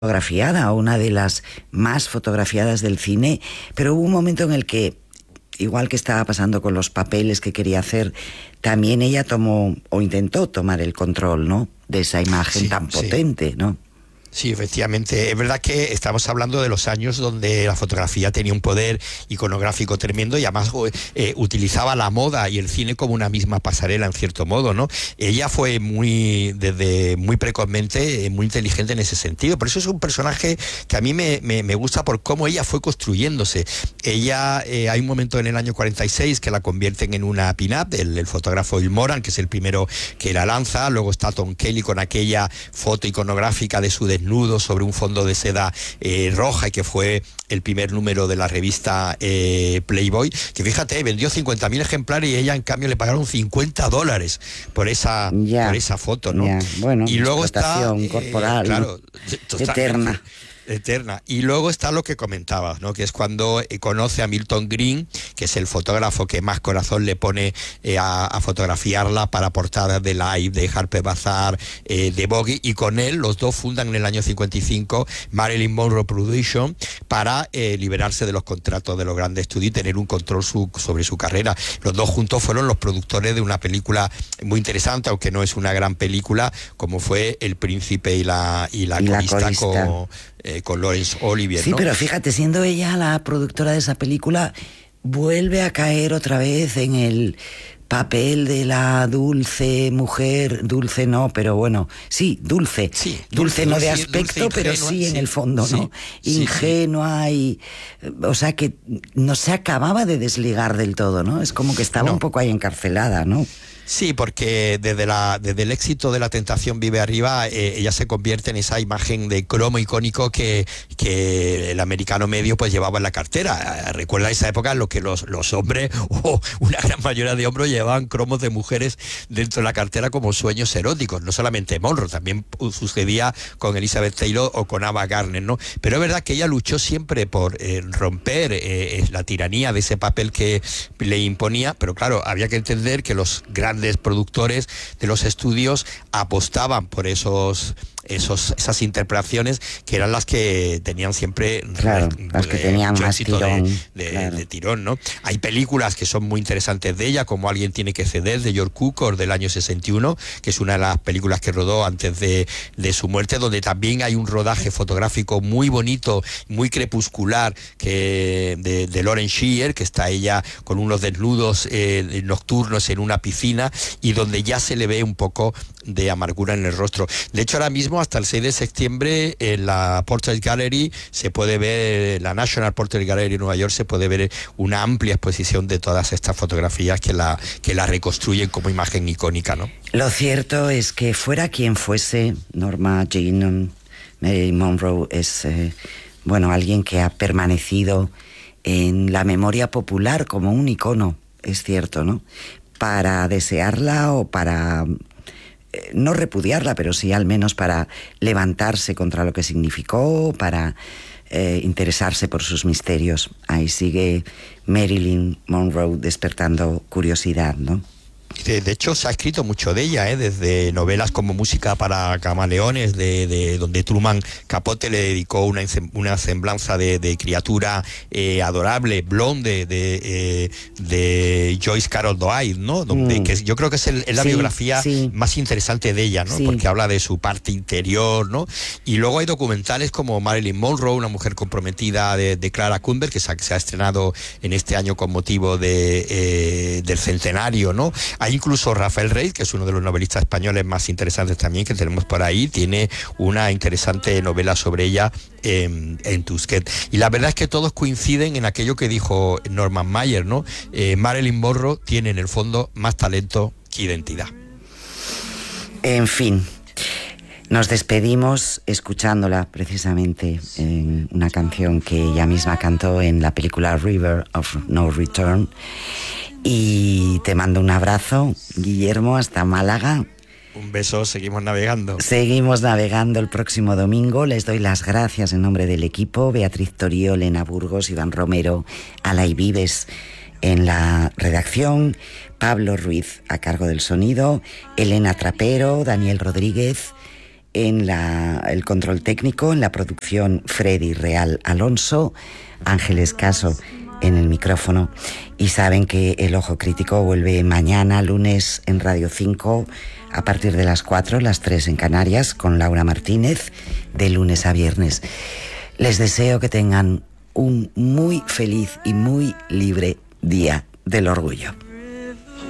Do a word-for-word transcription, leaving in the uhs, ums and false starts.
fotografiada, una de las más fotografiadas del cine, pero hubo un momento en el que, igual que estaba pasando con los papeles que quería hacer, también ella tomó o intentó tomar el control, ¿no?, de esa imagen sí, tan potente, sí. ¿no? Sí, efectivamente. Es verdad que estamos hablando de los años donde la fotografía tenía un poder iconográfico tremendo y además eh, utilizaba la moda y el cine como una misma pasarela, en cierto modo, ¿no? Ella fue muy, desde muy precozmente, eh, muy inteligente en ese sentido. Por eso es un personaje que a mí me, me, me gusta por cómo ella fue construyéndose. Ella, eh, hay un momento en el año cuarenta y seis que la convierten en una pin-up, el, el fotógrafo Will Moran, que es el primero que la lanza. Luego está Tom Kelly con aquella foto iconográfica de su desnudo sobre un fondo de seda eh, roja, y que fue el primer número de la revista eh, Playboy, que fíjate, vendió cincuenta mil ejemplares y ella en cambio le pagaron cincuenta dólares por esa, ya, por esa foto, ¿no? Ya. Bueno, y luego está eh, corporal, claro, ¿no? Eterna. Eterna. Y luego está lo que comentabas, ¿no?, que es cuando eh, conoce a Milton Green, que es el fotógrafo que más corazón le pone eh, a, a fotografiarla para portadas de Life, de Harper's Bazaar, eh, de Vogue, y con él los dos fundan en el año cincuenta y cinco Marilyn Monroe Production para eh, liberarse de los contratos de los grandes estudios y tener un control su, sobre su carrera. Los dos juntos fueron los productores de una película muy interesante, aunque no es una gran película, como fue El Príncipe y la, y la, y corista, la corista. con... Eh, con Laurence Olivier, sí, ¿no? Pero fíjate, siendo ella la productora de esa película, vuelve a caer otra vez en el papel de la dulce mujer, dulce no, pero bueno, sí, dulce, sí, dulce, dulce no de dulce, aspecto, dulce, pero ingenua, sí en sí, el fondo, sí, ¿no? sí, Ingenua sí. y... O sea, que no se acababa de desligar del todo, ¿no? Es como que estaba no. un poco ahí encarcelada, ¿no? Sí, porque desde, la, desde el éxito de La Tentación vive arriba, eh, ella se convierte en esa imagen de cromo icónico que, que el americano medio pues llevaba en la cartera. Recuerda esa época en la que los, los hombres, o oh, una gran mayoría de hombres, llevaban cromos de mujeres dentro de la cartera como sueños eróticos. No solamente Monroe, también sucedía con Elizabeth Taylor o con Ava Gardner, ¿no? Pero es verdad que ella luchó siempre por eh, romper eh, la tiranía de ese papel que le imponía, pero claro, había que entender que los grandes productores de los estudios apostaban por esos esos esas interpretaciones que eran las que tenían siempre, claro, re, las que tenían más tirón, de, de, claro. de tirón, ¿no? Hay películas que son muy interesantes de ella, como Alguien tiene que ceder, de George Cukor, del año sesenta y uno, que es una de las películas que rodó antes de, de su muerte, donde también hay un rodaje fotográfico muy bonito, muy crepuscular, que de, de Lauren Shear, que está ella con unos desnudos eh, nocturnos en una piscina, y donde ya se le ve un poco de amargura en el rostro. De hecho, ahora mismo, hasta el seis de septiembre, en la Portrait Gallery se puede ver, la National Portrait Gallery de Nueva York, se puede ver una amplia exposición de todas estas fotografías que la, que la reconstruyen como imagen icónica, ¿no? Lo cierto es que fuera quien fuese, Norma Jean Marilyn Monroe es, eh, bueno, alguien que ha permanecido en la memoria popular como un icono, es cierto, ¿no? Para desearla o para... no repudiarla, pero sí al menos para levantarse contra lo que significó, para eh, interesarse por sus misterios. Ahí sigue Marilyn Monroe despertando curiosidad, ¿no? De, de hecho, se ha escrito mucho de ella, ¿eh? Desde novelas como Música para camaleones, de, de donde Truman Capote le dedicó una, una semblanza de, de criatura eh, adorable, Blonde, de, eh, de Joyce Carol Oates, ¿no? Donde, mm. que yo creo que es, el, es la sí, biografía sí. más interesante de ella, ¿no? Sí. Porque habla de su parte interior, ¿no? Y luego hay documentales como Marilyn Monroe, una mujer comprometida, de, de Clara Kunberg, que se ha, que se ha estrenado en este año con motivo de, eh, del centenario, ¿no? Hay incluso Rafael Rey, que es uno de los novelistas españoles más interesantes también que tenemos por ahí, tiene una interesante novela sobre ella en, en Tusquet. Y la verdad es que todos coinciden en aquello que dijo Norman Mailer, ¿no? Eh, Marilyn Monroe tiene en el fondo más talento que identidad. En fin, nos despedimos escuchándola precisamente en una canción que ella misma cantó en la película River of No Return. Y te mando un abrazo, Guillermo, hasta Málaga. Un beso, seguimos navegando. Seguimos navegando el próximo domingo. Les doy las gracias en nombre del equipo: Beatriz Torío, Elena Burgos, Iván Romero, Alay Vives en la redacción, Pablo Ruiz a cargo del sonido, Elena Trapero, Daniel Rodríguez en la, el control técnico, en la producción Freddy Real Alonso, Ángeles Caso en el micrófono. Y saben que El Ojo Crítico vuelve mañana, lunes, en Radio cinco, a partir de las cuatro, las tres en Canarias, con Laura Martínez, de lunes a viernes. Les deseo que tengan un muy feliz y muy libre Día del Orgullo.